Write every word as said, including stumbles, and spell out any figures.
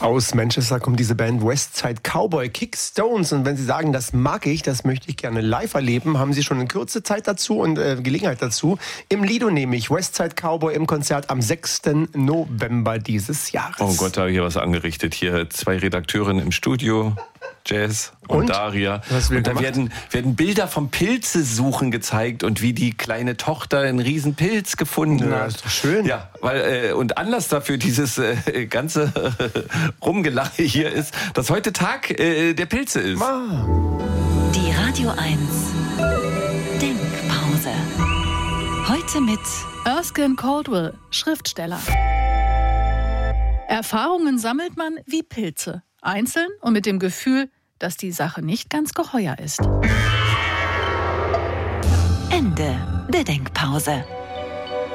Aus Manchester kommt diese Band Westside Cowboy, Kick Stones. Und wenn Sie sagen, das mag ich, das möchte ich gerne live erleben, haben Sie schon eine kurze Zeit dazu und äh, Gelegenheit dazu. Im Lido nämlich Westside Cowboy im Konzert am sechsten November dieses Jahres. Oh Gott, da habe ich hier was angerichtet. Hier zwei Redakteurinnen im Studio. Jazz und, und Daria. Und da werden, werden Bilder vom Pilze-Suchen gezeigt und wie die kleine Tochter einen riesen Pilz gefunden ja, hat. Ist doch schön. Ja, weil, äh, und Anlass dafür dieses äh, ganze Rumgelache hier ist, dass heute Tag äh, der Pilze ist. Wow. Die Radio eins Denkpause. Heute mit Erskine Caldwell, Schriftsteller. Erfahrungen sammelt man wie Pilze. Einzeln und mit dem Gefühl, dass die Sache nicht ganz geheuer ist. Ende der Denkpause.